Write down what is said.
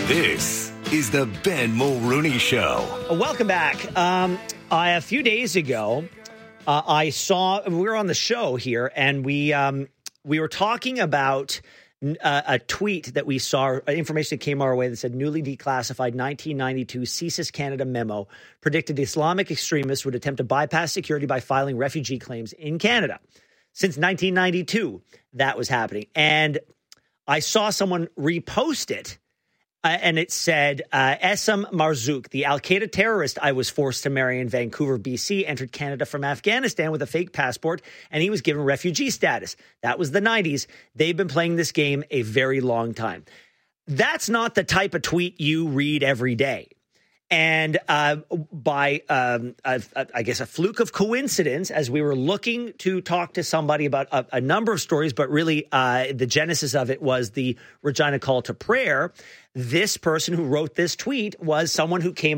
This is the Ben Mulrooney Show. Welcome back. A few days ago, we were on the show here, and we were talking about a tweet that we saw, information that came our way that said newly declassified 1992 CSIS Canada memo predicted Islamic extremists would attempt to bypass security by filing refugee claims in Canada. Since 1992, that was happening. And I saw someone repost it. And it said, Essam Marzouk, the al-Qaeda terrorist I was forced to marry in Vancouver, BC, entered Canada from Afghanistan with a fake passport, and he was given refugee status. That was the 90s. They've been playing this game a very long time. That's not the type of tweet you read every day. And by, I guess, a fluke of coincidence, as we were looking to talk to somebody about a number of stories, but really the genesis of it was the Regina call to prayer. This person who wrote this tweet was someone who came